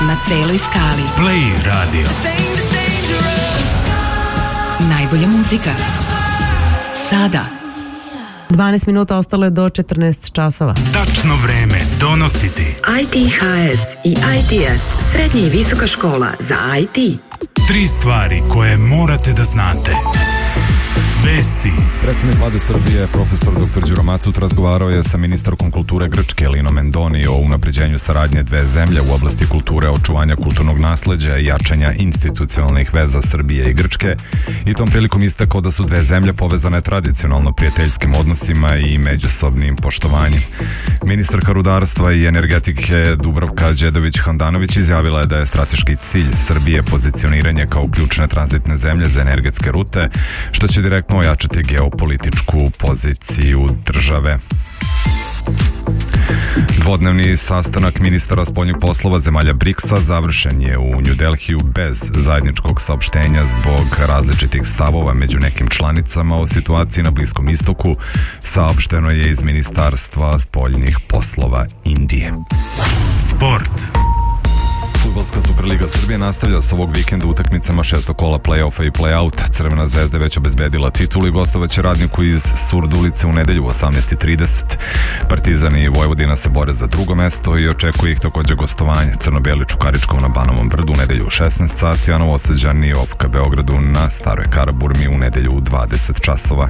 na celoj skali. Play radio. Najbolja muzika. Sada. 12 minuta ostalo je do 14 časova. Tačno vreme donositi ITHS i ITS, srednja i visoka škola za IT. 3 stvari koje morate da znate. Vesti. Predsjednik vlade Srbije, profesor dr. Đuro Macut, razgovarao je sa ministarkom kulture Grčke Linom Mendoni o unapređenju saradnje dve zemlje u oblasti kulture, očuvanja kulturnog nasleđa i jačanja institucionalnih veza Srbije i Grčke, i tom prilikom istakao da su dve zemlje povezane tradicionalno prijateljskim odnosima i međusobnim poštovanjem. Ministarka rudarstva i energetike Dubravka Đedović-Handanović izjavila je da je strateški cilj Srbije pozicioniranje kao ključne tranzitne zemlje za energetske rute, što će direktno ojačati geopolitičku poziciju države. Dvodnevni sastanak ministara spoljnih poslova zemalja BRICS-a završen je u New Delhiju bez zajedničkog saopštenja zbog različitih stavova među nekim članicama o situaciji na Bliskom istoku, saopšteno je iz Ministarstva spoljnih poslova Indije. Sport. Fudbalska Superliga Srbije nastavlja s ovog vikenda utakmicama 6. kola play-offa i play-out. Crvena zvezda je već obezbedila titulu i gostovaće Radniku iz Surdulice u nedelju u 18:30. Partizan i Vojvodina se bore za drugo mesto i očekuje ih također gostovanje. Crno-beli Čukaričkov na Banovom Brdu u nedelju u 16 sati, a Novosađani OFK Beogradu na Staroj Karaburmi u nedelju u 20 časova.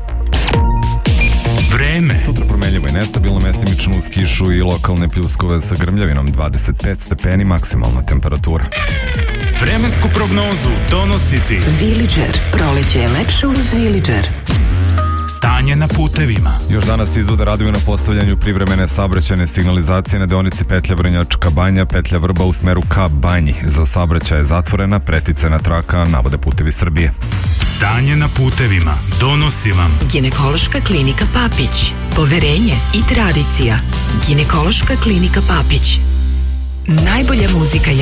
Vreme. Sutra promenljivo i nestabilno, mestimično uz kišu i lokalne pljuskove sa grmljavinom, 25 stepeni maksimalna temperatura. Vremensku prognozu donositi Villager. Proleće je lepše uz Villager. stanje na putevima. Još danas se izvode radovi na postavljanju privremene saobraćajne signalizacije na deonici petlja Vrnjačka Banja, petlja Vrba u smeru ka Banji. Za saobraćaj je zatvorena, preticajna traka, navode Putevi Srbije. Stanje na putevima donosi vam Ginekološka klinika Papić. Poverenje i tradicija. Ginekološka klinika Papić. Najbolja muzika je